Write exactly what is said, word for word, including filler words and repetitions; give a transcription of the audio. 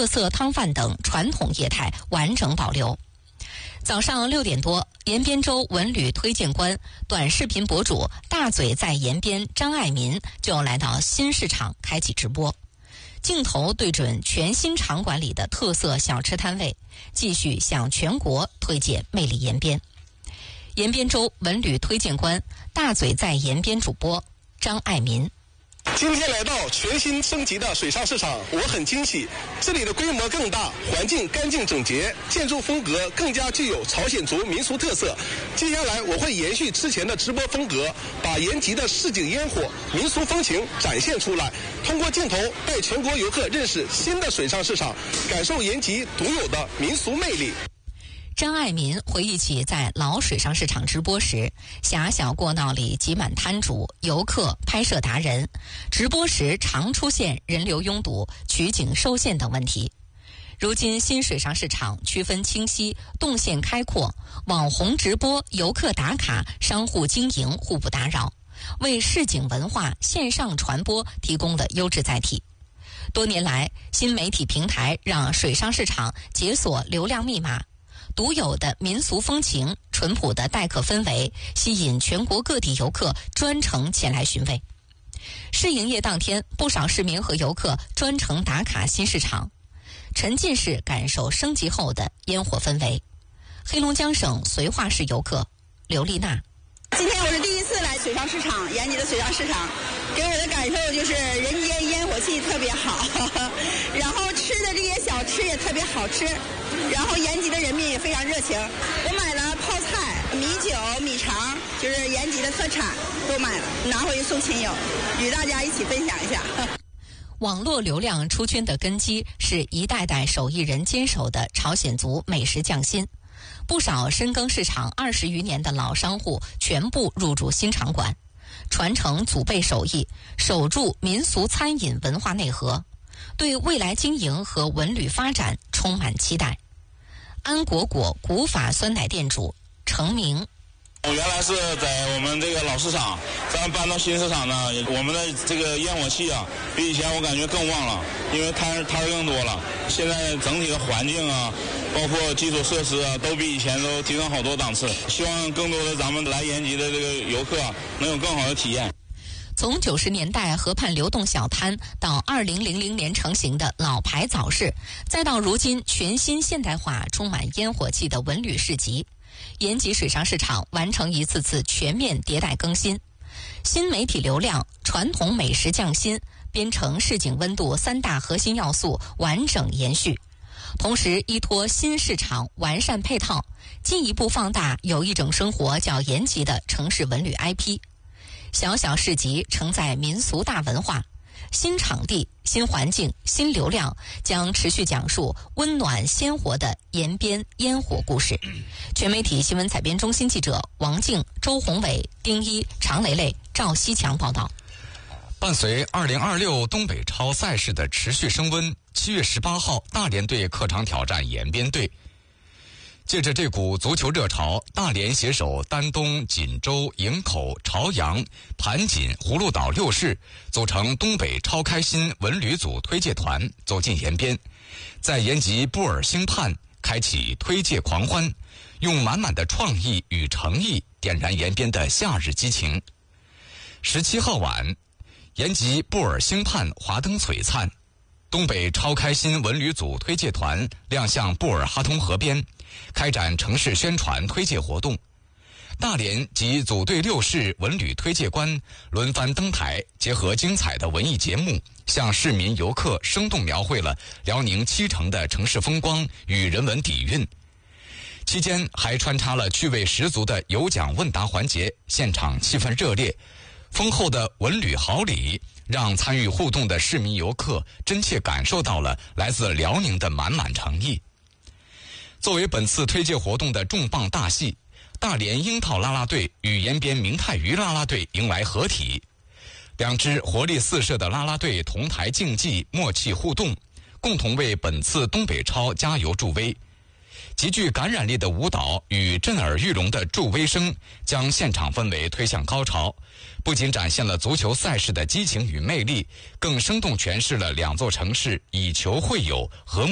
特色汤饭等传统业态完整保留。早上六点多，延边州文旅推荐官、短视频博主大嘴在延边张爱民就来到新市场开启直播，镜头对准全新场馆里的特色小吃摊位，继续向全国推荐魅力延边。延边州文旅推荐官、大嘴在延边主播张爱民。 今天来到全新升级的水上市场，我很惊喜。这里的规模更大，环境干净整洁，建筑风格更加具有朝鲜族民俗特色。接下来我会延续之前的直播风格，把延吉的市井烟火、民俗风情展现出来，通过镜头带全国游客认识新的水上市场，感受延吉独有的民俗魅力。 张爱民回忆起在老水上市场直播时，狭小过道里挤满摊主、游客、拍摄达人，直播时常出现人流拥堵、取景受限等问题。如今新水上市场区分清晰，动线开阔，网红直播、游客打卡、商户经营互不打扰，为市井文化线上传播提供了优质载体。多年来，新媒体平台让水上市场解锁流量密码，独有的民俗风情、淳朴的待客氛围，吸引全国各地游客专程前来寻味。试营业当天，不少市民和游客专程打卡新市场，沉浸式感受升级后的烟火氛围。黑龙江省绥化市游客刘丽娜： 今天我是第一次来水上市场，延吉的水上市场，给我的感受就是人间烟火气特别好，然后吃的这些小吃也特别好吃，然后延吉的人民也非常热情。我买了泡菜、米酒、米肠，就是延吉的特产，都买了，拿回去送亲友，与大家一起分享一下。 网络流量出圈的根基是一代代手艺人坚守的朝鲜族美食匠心。不少深耕市场二十余年的老商户全部入驻新场馆，传承祖辈手艺，守住民俗餐饮文化内核，对未来经营和文旅发展充满期待。安果果古法酸奶店主程明： 我原来是在我们这个老市场，咱搬到新市场呢，我们的这个烟火气啊，比以前我感觉更旺了，因为摊摊更多了。现在整体的环境啊，包括基础设施啊，都比以前都提升好多档次。希望更多的咱们来延吉的这个游客啊，能有更好的体验。 从九十年代河畔流动小摊，到二零零零年成型的老牌早市，再到如今全新现代化、充满烟火气的文旅市集，延吉水上市场完成一次次全面迭代更新，新媒体流量、传统美食匠心、边城市井温度三大核心要素完整延续，同时依托新市场完善配套，进一步放大有一种生活叫延吉的城市文旅 I P。小小市集承载民俗大文化，新场地、新环境、新流量将持续讲述温暖鲜活的延边烟火故事。全媒体新闻采编中心记者王静、周宏伟、丁一、常蕾蕾、赵西强报道。 伴随二零二六东北超赛事的持续升温，七月十八号，大连队客场挑战延边队。借着这股足球热潮，大连携手丹东、锦州、营口、朝阳、盘锦、葫芦岛六市，组成东北超开心文旅组推介团，走进延边，在延吉布尔星畔开启推介狂欢，用满满的创意与诚意点燃延边的夏日激情。十七号晚，延吉布尔星畔华灯璀璨，东北超开心文旅组推介团亮相布尔哈通河边，开展城市宣传推介活动。大连及组队六市文旅推介官轮番登台，结合精彩的文艺节目，向市民游客生动描绘了辽宁七成的城市风光与人文底蕴。期间还穿插了趣味十足的有奖问答环节，现场气氛热烈，丰厚的文旅好礼让参与互动的市民游客真切感受到了来自辽宁的满满诚意。作为本次推介活动的重磅大戏，大连樱桃啦啦队与延边明泰鱼啦啦队迎来合体，两支活力四射的啦啦队同台竞技，默契互动，共同为本次东北超加油助威。极具感染力的舞蹈与震耳欲聋的助威声将现场氛围推向高潮，不仅展现了足球赛事的激情与魅力，更生动诠释了两座城市以球会友、和睦